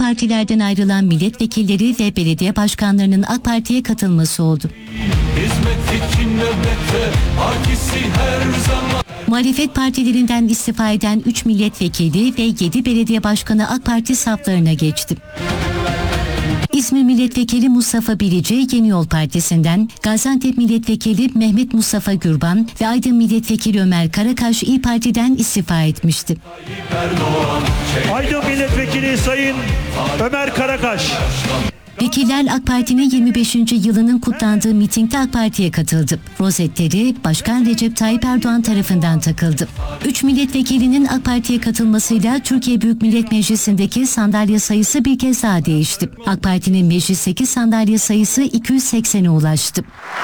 partilerden ayrılan milletvekilleri ve belediye başkanlarının AK Parti'ye katılması oldu. Hizmet için nöbette, partisi her zaman. Muhalefet partilerinden istifa eden 3 milletvekili ve 7 belediye başkanı AK Parti saflarına geçti. İzmir Milletvekili Mustafa Bilici Yeni Yol Partisi'nden, Gaziantep Milletvekili Mehmet Mustafa Gürban ve Aydın Milletvekili Ömer Karakaş İYİ Parti'den istifa etmişti. Aydın Milletvekili Sayın Ömer Karakaş. Vekiller AK Parti'nin 25. yılının kutlandığı mitingde AK Parti'ye katıldı. Rozetleri Başkan Recep Tayyip Erdoğan tarafından takıldı. 3 milletvekilinin AK Parti'ye katılmasıyla Türkiye Büyük Millet Meclisi'ndeki sandalye sayısı bir kez daha değişti. AK Parti'nin meclisteki sandalye sayısı 280'e ulaştı.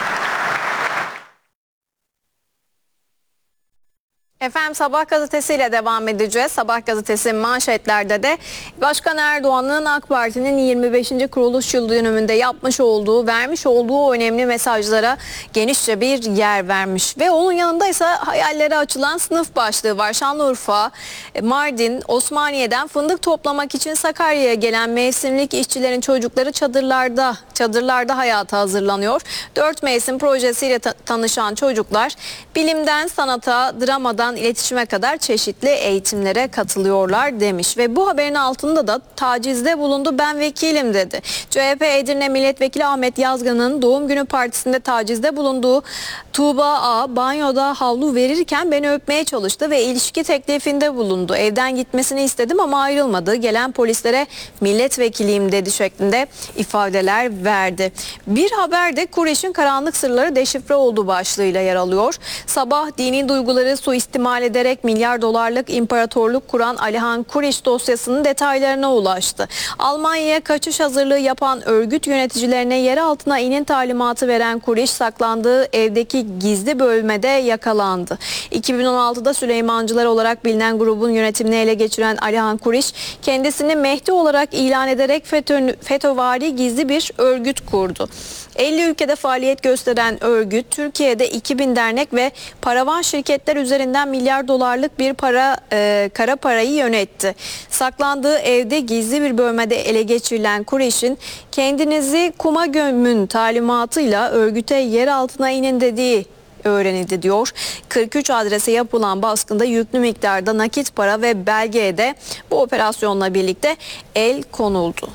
Efendim Sabah gazetesiyle devam edeceğiz. Sabah gazetesi manşetlerde de Başkan Erdoğan'ın AK Parti'nin 25. kuruluş yıl dönümünde vermiş olduğu önemli mesajlara genişçe bir yer vermiş. Ve onun yanında ise hayallere açılan sınıf başlığı var. Şanlıurfa, Mardin, Osmaniye'den fındık toplamak için Sakarya'ya gelen mevsimlik işçilerin çocukları çadırlarda hayata hazırlanıyor. 4 mevsim projesiyle tanışan çocuklar bilimden sanata, dramadan iletişime kadar çeşitli eğitimlere katılıyorlar demiş. Ve bu haberin altında da tacizde bulundu, ben vekilim dedi. CHP Edirne Milletvekili Ahmet Yazgan'ın doğum günü partisinde tacizde bulunduğu Tuğba A. banyoda havlu verirken beni öpmeye çalıştı ve ilişki teklifinde bulundu. Evden gitmesini istedim ama ayrılmadı. Gelen polislere milletvekiliyim dedi şeklinde ifadeler verdi. Bir haberde Kureyş'in karanlık sırları deşifre oldu başlığıyla yer alıyor. Sabah dini duyguları suistimal ederek milyar dolarlık imparatorluk kuran Alihan Kureyş dosyasının detaylarına ulaştı. Almanya'ya kaçış hazırlığı yapan örgüt yöneticilerine yer altına inin talimatı veren Kureyş saklandığı evdeki gizli bölmede yakalandı. 2016'da Süleymancılar olarak bilinen grubun yönetimini ele geçiren Alihan Kureyş kendisini Mehdi olarak ilan ederek FETÖ'vari gizli bir örgüt kurdu. 50 ülkede faaliyet gösteren örgüt Türkiye'de 2000 dernek ve paravan şirketler üzerinden milyar dolarlık bir kara parayı yönetti. Saklandığı evde gizli bir bölmede ele geçirilen Kureyş'in kendinizi kuma gömün talimatıyla örgüte yer altına inin dediği öğrenildi diyor. 43 adrese yapılan baskında yüklü miktarda nakit para ve belgeye de bu operasyonla birlikte el konuldu.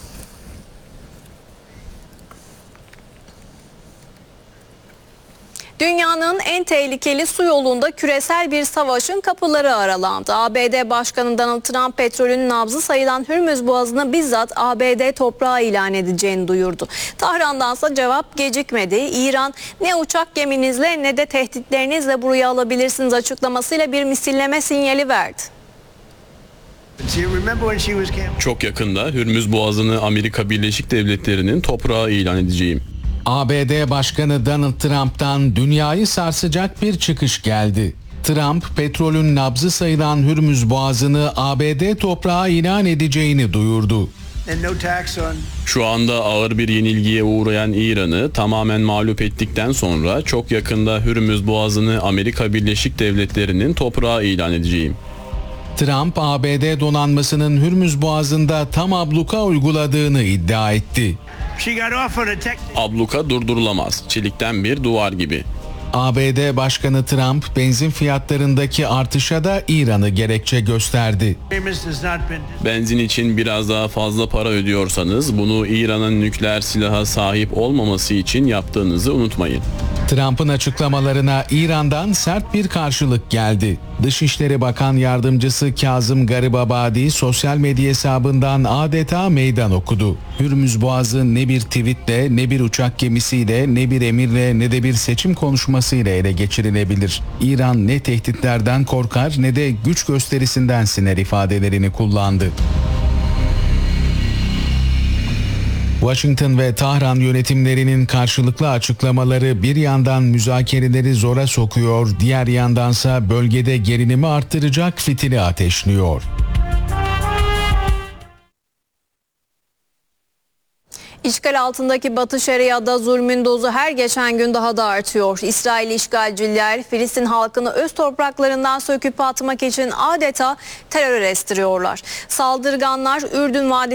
Dünyanın en tehlikeli su yolunda küresel bir savaşın kapıları aralandı. ABD Başkanı Donald Trump petrolün nabzı sayılan Hürmüz Boğazı'nı bizzat ABD toprağı ilan edeceğini duyurdu. Tahran'dansa cevap gecikmedi. İran ne uçak geminizle ne de tehditlerinizle buraya alabilirsiniz açıklamasıyla bir misilleme sinyali verdi. Çok yakında Hürmüz Boğazı'nı Amerika Birleşik Devletleri'nin toprağı ilan edeceğim. ABD Başkanı Donald Trump'tan dünyayı sarsacak bir çıkış geldi. Trump, petrolün nabzı sayılan Hürmüz Boğazı'nı ABD toprağı ilan edeceğini duyurdu. Şu anda ağır bir yenilgiye uğrayan İran'ı tamamen mağlup ettikten sonra çok yakında Hürmüz Boğazı'nı Amerika Birleşik Devletleri'nin toprağı ilan edeceğim. Trump, ABD donanmasının Hürmüz Boğazı'nda tam abluka uyguladığını iddia etti. Abluka durdurulamaz, çelikten bir duvar gibi. ABD Başkanı Trump, benzin fiyatlarındaki artışa da İran'ı gerekçe gösterdi. Benzin için biraz daha fazla para ödüyorsanız bunu İran'ın nükleer silaha sahip olmaması için yaptığınızı unutmayın. Trump'ın açıklamalarına İran'dan sert bir karşılık geldi. Dışişleri Bakan Yardımcısı Kazım Garibabadi sosyal medya hesabından adeta meydan okudu. Hürmüz Boğazı ne bir tweetle, ne bir uçak gemisiyle, ne bir emirle, ne de bir seçim konuşmasıyla ele geçirilebilir. İran ne tehditlerden korkar ne de güç gösterisinden siner ifadelerini kullandı. Washington ve Tahran yönetimlerinin karşılıklı açıklamaları bir yandan müzakereleri zora sokuyor, diğer yandansa bölgede gerilimi arttıracak fitili ateşliyor. İşgal altındaki Batı Şeria'da zulmün dozu her geçen gün daha da artıyor. İsrail işgalciler Filistin halkını öz topraklarından söküp atmak için adeta terör estiriyorlar. Saldırganlar Ürdün Vadisi